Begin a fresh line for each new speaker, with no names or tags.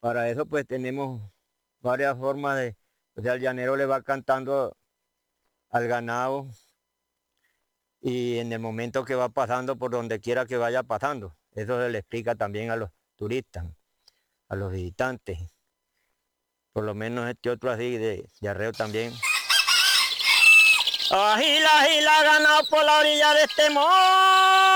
Para eso pues tenemos varias formas de, o sea, el llanero le va cantando al ganado y en el momento que va pasando por donde quiera que vaya pasando. Eso se le explica también a los turistas, a los visitantes. Por lo menos este otro así de arreo también. Agila, agila, ganado por la orilla de este monte.